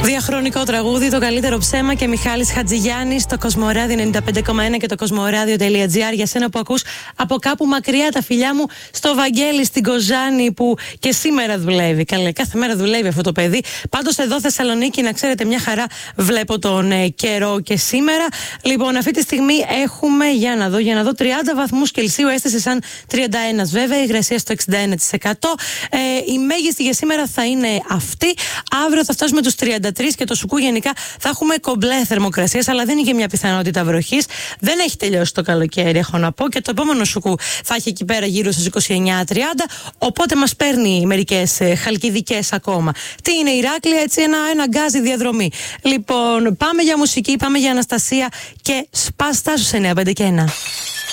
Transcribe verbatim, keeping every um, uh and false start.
Διαχρονικό τραγούδι, το καλύτερο ψέμα και Μιχάλης Χατζηγιάννης στο Κοσμοράδιο ενενήντα πέντε κόμμα ένα και το κοσμοράδιο τελεία τζι άρ. Για σένα που ακούς από κάπου μακριά, τα φιλιά μου στο Βαγγέλη, στην Κοζάνη που και σήμερα δουλεύει. Καλέ, κάθε μέρα δουλεύει αυτό το παιδί. Πάντως εδώ Θεσσαλονίκη, να ξέρετε, μια χαρά βλέπω τον ε, καιρό και σήμερα. Λοιπόν, αυτή τη στιγμή έχουμε, για να δω, για να δω τριάντα βαθμούς Κελσίου, αίσθηση σαν τριάντα ένα βέβαια, η υγρασία στο εξήντα ένα τοις εκατό. Ε, η μέγιστη για σήμερα θα είναι αυτή. Αύριο θα φτάσουμε τους τριάντα τρεις και το σουκού γενικά θα έχουμε κομπλέ θερμοκρασίες, αλλά δεν είναι και μια πιθανότητα βροχής. Δεν έχει τελειώσει το καλοκαίρι, έχω να πω, και το επόμενο σουκού θα έχει εκεί πέρα γύρω στους είκοσι εννιά τριάντα. Οπότε μας παίρνει μερικές ε, χαλκιδικές ακόμα. Τι είναι η Ηράκλεια, έτσι, ένα, ένα γκάζι διαδρομή. Λοιπόν, πάμε για μουσική, πάμε για Αναστασία και σπάστα στους εννιά πέντε και ένα.